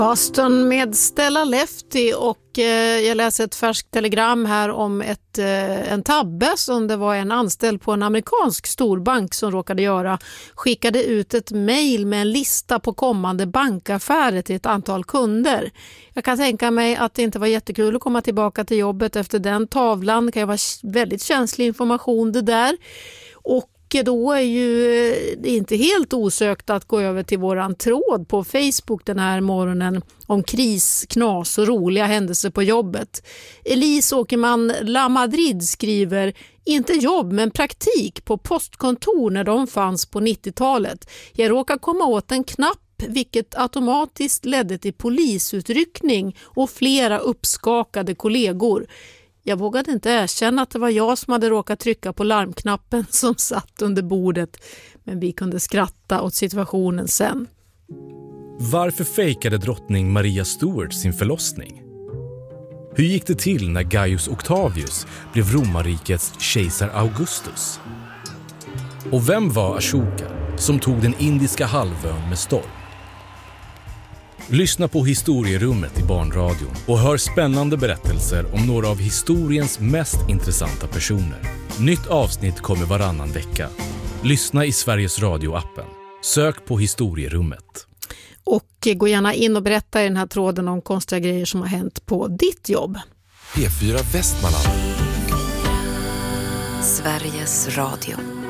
Boston med Stella Lefty och jag läser ett färskt telegram här om en tabbe som det var en anställd på en amerikansk storbank som råkade göra. Skickade ut ett mejl med en lista på kommande bankaffärer till ett antal kunder. Jag kan tänka mig att det inte var jättekul att komma tillbaka till jobbet efter den tavlan. Det kan ju vara väldigt känslig information det där. Och då är ju det inte helt osökt att gå över till våran tråd på Facebook den här morgonen om kris, knas och roliga händelser på jobbet. Elise Åkerman La Madrid skriver: inte jobb men praktik på postkontor när de fanns på 90-talet. Jag råkade komma åt en knapp vilket automatiskt ledde till polisutryckning och flera uppskakade kollegor. Jag vågade inte erkänna att det var jag som hade råkat trycka på larmknappen som satt under bordet, men vi kunde skratta åt situationen sen. Varför fejkade drottning Maria Stuart sin förlossning? Hur gick det till när Gaius Octavius blev romarrikets kejsar Augustus? Och vem var Ashoka som tog den indiska halvön med storm? Lyssna på Historierummet i Barnradion och hör spännande berättelser om några av historiens mest intressanta personer. Nytt avsnitt kommer varannan vecka. Lyssna i Sveriges Radio-appen. Sök på Historierummet. Och gå gärna in och berätta i den här tråden om konstiga grejer som har hänt på ditt jobb. P4 Västmanland. Sveriges Radio.